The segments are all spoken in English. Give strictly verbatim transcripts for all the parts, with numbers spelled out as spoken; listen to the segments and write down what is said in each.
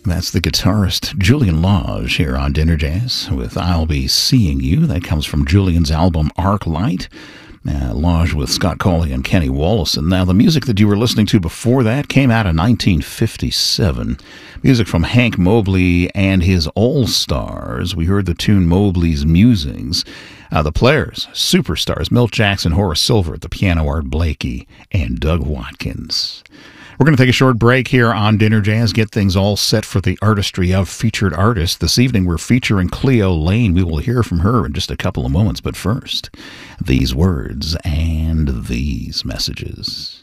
That's the guitarist Julian Lage here on Dinner Jazz with I'll Be Seeing You. That comes from Julian's album Arc Light. Uh, Lage with Scott Colley and Kenny Wollesen. Now, the music that you were listening to before that came out in nineteen fifty-seven. Music from Hank Mobley and his All-Stars. We heard the tune Mobley's Musings. Uh, the players, superstars, Milt Jackson, Horace Silver at the piano, Art Blakey, and Doug Watkins. We're going to take a short break here on Dinner Jazz, get things all set for the artistry of featured artists. This evening we're featuring Cleo Laine. We will hear from her in just a couple of moments, but first, these words and these messages.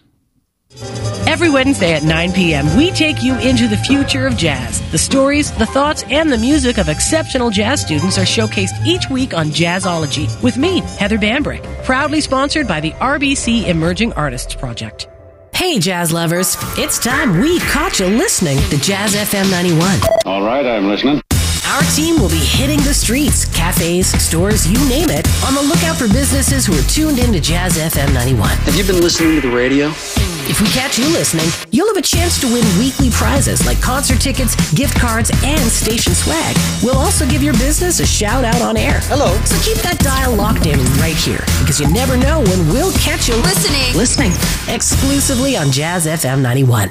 Every Wednesday at nine p.m., we take you into the future of jazz. The stories, the thoughts, and the music of exceptional jazz students are showcased each week on Jazzology with me, Heather Bambrick, proudly sponsored by the R B C Emerging Artists Project. Hey, jazz lovers, it's time we caught you listening to Jazz F M ninety-one. All right, I'm listening. Our team will be hitting the streets, cafes, stores, you name it, on the lookout for businesses who are tuned into Jazz F M ninety-one. Have you been listening to the radio? If we catch you listening, you'll have a chance to win weekly prizes like concert tickets, gift cards, and station swag. We'll also give your business a shout out on air. Hello. So keep that dial locked in right here, because you never know when we'll catch you listening. Listening exclusively on Jazz F M ninety-one.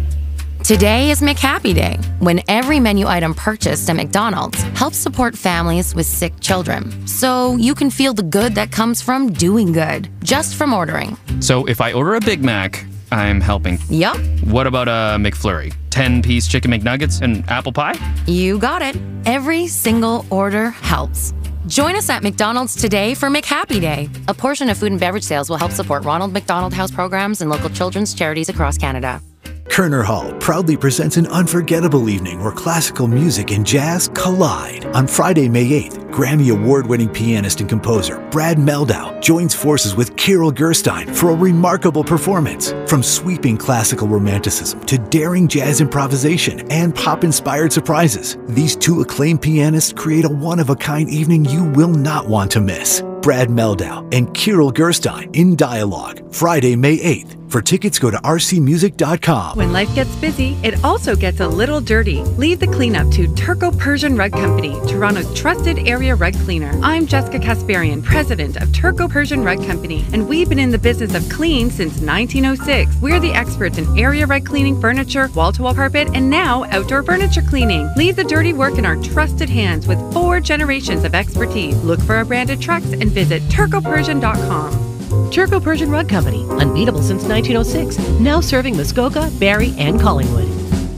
Today is McHappy Day, when every menu item purchased at McDonald's helps support families with sick children. So you can feel the good that comes from doing good, just from ordering. So if I order a Big Mac, I'm helping. Yup. What about a McFlurry? ten-piece chicken McNuggets and apple pie? You got it. Every single order helps. Join us at McDonald's today for McHappy Day. A portion of food and beverage sales will help support Ronald McDonald House programs and local children's charities across Canada. Kerner Hall proudly presents an unforgettable evening where classical music and jazz collide. On Friday, May eighth, Grammy Award-winning pianist and composer Brad Mehldau joins forces with Kirill Gerstein for a remarkable performance. From sweeping classical romanticism to daring jazz improvisation and pop-inspired surprises, these two acclaimed pianists create a one-of-a-kind evening you will not want to miss. Brad Mehldau and Kirill Gerstein in dialogue, Friday, May eighth. For tickets, go to r c music dot com. When life gets busy, it also gets a little dirty. Leave the cleanup to Turco Persian Rug Company, Toronto's trusted area rug cleaner. I'm Jessica Kasparian, president of Turco Persian Rug Company, and we've been in the business of clean since nineteen oh six. We're the experts in area rug cleaning, furniture, wall-to-wall carpet, and now outdoor furniture cleaning. Leave the dirty work in our trusted hands with four generations of expertise. Look for our branded trucks and visit turco persian dot com. Turco Persian Rug Company, unbeatable since nineteen oh six, now serving Muskoka, Barrie, and Collingwood.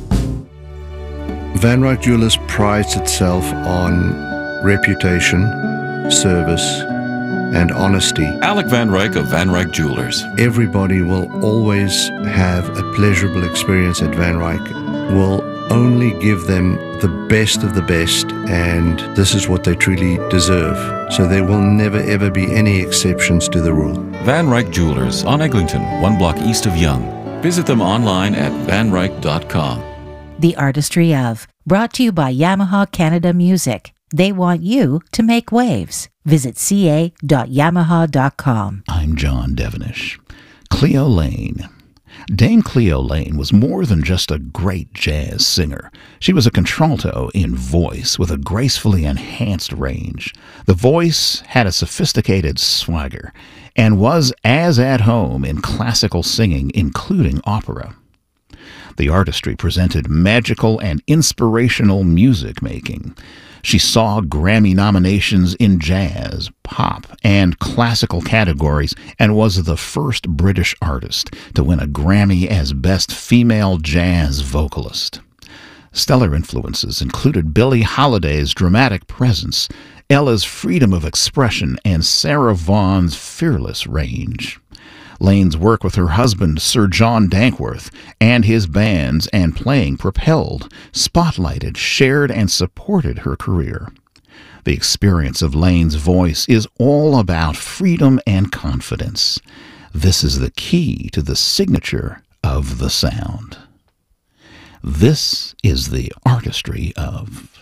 Van Ryck Jewelers prides itself on reputation, service, and honesty. Alec Van Ryck of Van Ryck Jewelers. Everybody will always have a pleasurable experience at Van Ryck. We'll only give them the best of the best, and this is what they truly deserve. So there will never ever be any exceptions to the rule. Van Ryck Jewelers on Eglinton, one block east of Yonge. Visit them online at van ryck dot com. The Artistry of, brought to you by Yamaha Canada Music. They want you to make waves. Visit c a dot yamaha dot com. I'm John Devenish. Cleo Laine. Dame Cleo Laine was more than just a great jazz singer. She was a contralto in voice with a gracefully enhanced range. The voice had a sophisticated swagger and was as at home in classical singing, including opera. The artistry presented magical and inspirational music making. She saw Grammy nominations in jazz, pop, and classical categories and was the first British artist to win a Grammy as Best Female Jazz Vocalist. Stellar influences included Billie Holiday's dramatic presence, Ella's freedom of expression, and Sarah Vaughan's fearless range. Laine's work with her husband, Sir John Dankworth, and his bands and playing propelled, spotlighted, shared, and supported her career. The experience of Laine's voice is all about freedom and confidence. This is the key to the signature of the sound. This is the artistry of